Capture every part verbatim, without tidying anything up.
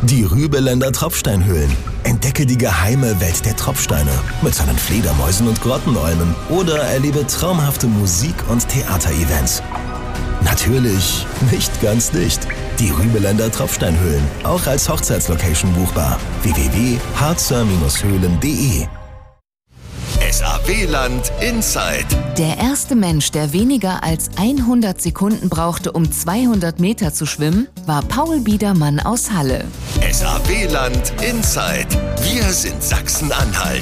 Die Rübeländer Tropfsteinhöhlen. Entdecke die geheime Welt der Tropfsteine mit seinen Fledermäusen und Grottenolmen oder erlebe traumhafte Musik- und Theaterevents. Natürlich nicht ganz dicht. Die Rübeländer Tropfsteinhöhlen, auch als Hochzeitslocation buchbar. w w w punkt harzer höhlen punkt de S A W-Land Inside. Der erste Mensch, der weniger als hundert Sekunden brauchte, um zweihundert Meter zu schwimmen, war Paul Biedermann aus Halle. S A W-Land Inside. Wir sind Sachsen-Anhalt.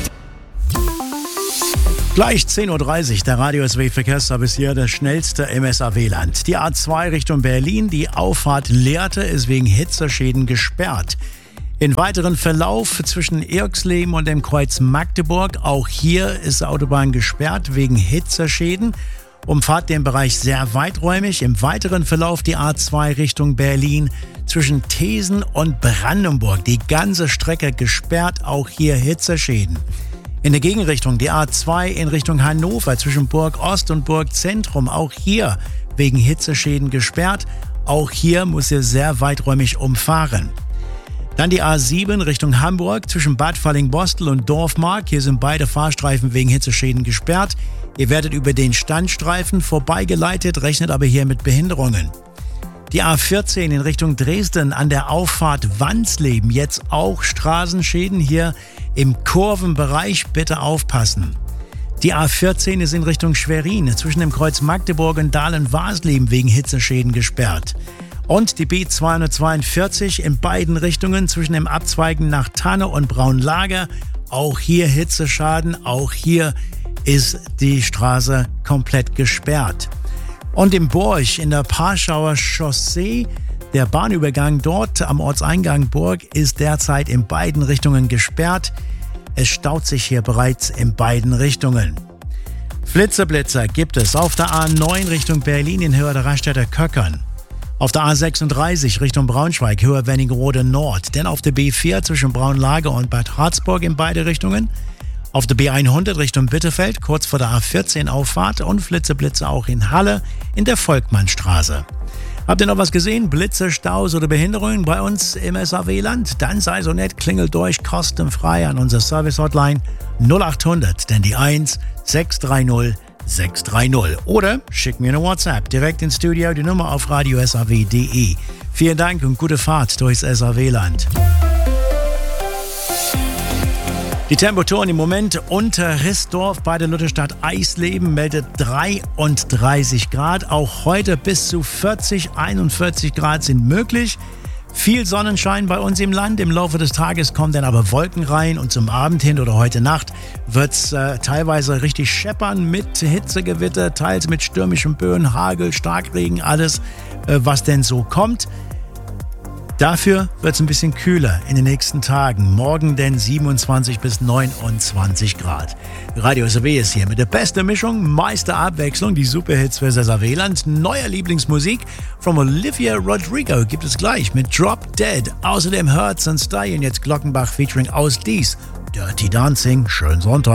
Gleich zehn Uhr dreißig, der Radio S W Verkehrsservice hier, das schnellste im S A W-Land. Die A zwei Richtung Berlin, die Auffahrt Lehrte ist wegen Hitzerschäden gesperrt. In weiteren Verlauf zwischen Irxleben und dem Kreuz Magdeburg, auch hier ist die Autobahn gesperrt wegen Hitzerschäden. Umfahrt den Bereich sehr weiträumig. Im weiteren Verlauf die A zwei Richtung Berlin zwischen Thesen und Brandenburg. Die ganze Strecke gesperrt, auch hier Hitzerschäden. In der Gegenrichtung die A zwei in Richtung Hannover zwischen Burg Ost und Burg Zentrum. Auch hier wegen Hitzeschäden gesperrt. Auch hier muss ihr sehr weiträumig umfahren. Dann die A sieben Richtung Hamburg zwischen Bad Falling-Bostel und Dorfmark. Hier sind beide Fahrstreifen wegen Hitzeschäden gesperrt. Ihr werdet über den Standstreifen vorbeigeleitet, rechnet aber hier mit Behinderungen. Die A vierzehn in Richtung Dresden an der Auffahrt Wansleben. Jetzt auch Straßenschäden hier im Kurvenbereich. Bitte aufpassen. Die A vierzehn ist in Richtung Schwerin zwischen dem Kreuz Magdeburg und Dahlen-Wasleben wegen Hitzeschäden gesperrt. Und die B zweihundertzweiundvierzig in beiden Richtungen zwischen dem Abzweigen nach Tanne und Braunlager. Auch hier Hitzeschaden, auch hier ist die Straße komplett gesperrt. Und im Borch in der Parschauer Chaussee, der Bahnübergang dort am Ortseingang Burg ist derzeit in beiden Richtungen gesperrt. Es staut sich hier bereits in beiden Richtungen. Flitzeblitzer gibt es auf der A neun Richtung Berlin in Höhe der Raststätter Köckern. Auf der A sechsunddreißig Richtung Braunschweig, Höhe Wernigerode Nord. Denn auf der B vier zwischen Braunlage und Bad Harzburg in beide Richtungen. Auf der B hundert Richtung Bitterfeld, kurz vor der A vierzehn Auffahrt. Und Flitzeblitze auch in Halle in der Volkmannstraße. Habt ihr noch was gesehen? Blitze, Staus oder Behinderungen bei uns im S A W-Land? Dann sei so nett, klingelt durch, kostenfrei an unsere Service-Hotline null acht hundert, denn die eins sechs drei null sechs drei null. Oder schickt mir eine WhatsApp direkt ins Studio, die Nummer auf radio s a w punkt de. Vielen Dank und gute Fahrt durchs S A W-Land. Die Temperaturen im Moment unter Rissdorf bei der Lutherstadt Eisleben meldet dreiunddreißig Grad. Auch heute bis zu vierzig, einundvierzig Grad sind möglich. Viel Sonnenschein bei uns im Land. Im Laufe des Tages kommen dann aber Wolken rein und zum Abend hin oder heute Nacht wird es äh, teilweise richtig scheppern mit Hitzegewitter, teils mit stürmischen Böen, Hagel, Starkregen, alles, äh, was denn so kommt. Dafür wird es ein bisschen kühler in den nächsten Tagen. Morgen denn siebenundzwanzig bis neunundzwanzig Grad. Radio S A W ist hier mit der besten Mischung, meiste Abwechslung, die Superhits für S A W-Land. Neuer Lieblingsmusik von Olivia Rodrigo gibt es gleich mit Drop Dead. Außerdem Hertz and Stay und jetzt Glockenbach featuring Aus Dies. Dirty Dancing. Schönen Sonntag.